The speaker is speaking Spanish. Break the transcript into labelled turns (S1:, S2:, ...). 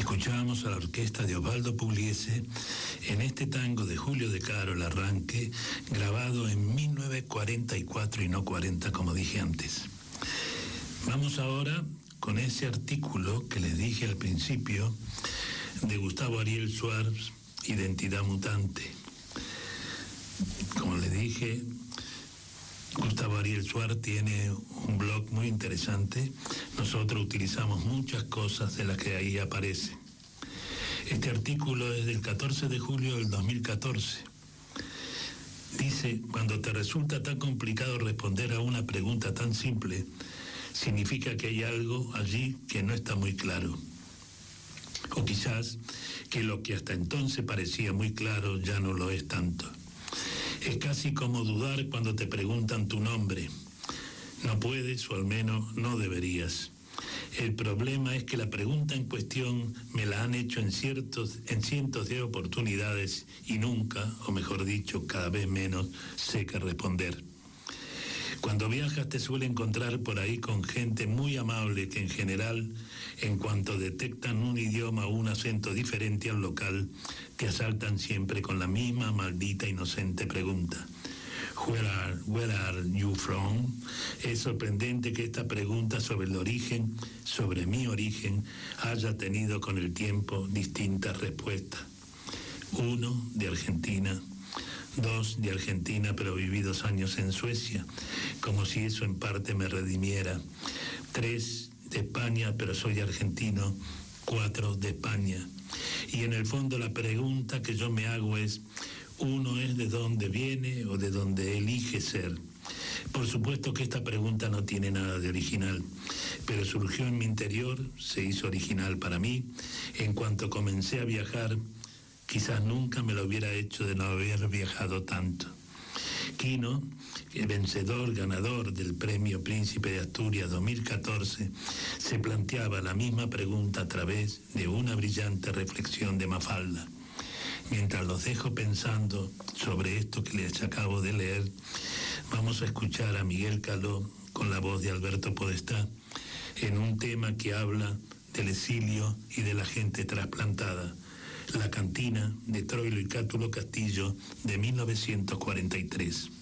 S1: Escuchábamos a la orquesta de Osvaldo Pugliese en este tango de Julio De Caro, El Arranque, grabado en 1944 y no 40, como dije antes. Vamos ahora con ese artículo que les dije al principio de Gustavo Ariel Suárez, Identidad Mutante. Como les dije, Gustavo Ariel Suárez tiene un blog muy interesante. Nosotros utilizamos muchas cosas de las que ahí aparecen. Este artículo es del 14 de julio del 2014. Dice: cuando te resulta tan complicado responder a una pregunta tan simple, significa que hay algo allí que no está muy claro. O quizás que lo que hasta entonces parecía muy claro ya no lo es tanto. Es casi como dudar cuando te preguntan tu nombre. No puedes, o al menos no deberías. El problema es que la pregunta en cuestión me la han hecho en cientos de oportunidades y nunca, o mejor dicho, cada vez menos, sé qué responder. Cuando viajas te suele encontrar por ahí con gente muy amable que en general, en cuanto detectan un idioma o un acento diferente al local, te asaltan siempre con la misma maldita inocente pregunta. Where are you from? Es sorprendente que esta pregunta sobre el origen, sobre mi origen, haya tenido con el tiempo distintas respuestas. 1, de Argentina. 2, de Argentina, pero viví 2 años en Suecia, como si eso en parte me redimiera. 3, de España, pero soy argentino. 4, de España. Y en el fondo la pregunta que yo me hago es: ¿uno es de dónde viene o de dónde elige ser? Por supuesto que esta pregunta no tiene nada de original, pero surgió en mi interior, se hizo original para mí, en cuanto comencé a viajar. Quizás nunca me lo hubiera hecho de no haber viajado tanto. Quino, el ganador del Premio Príncipe de Asturias 2014, se planteaba la misma pregunta a través de una brillante reflexión de Mafalda. Mientras los dejo pensando sobre esto que les acabo de leer, vamos a escuchar a Miguel Caló con la voz de Alberto Podestá en un tema que habla del exilio y de la gente trasplantada, La cantina, de Troilo y Cátulo Castillo, de 1943.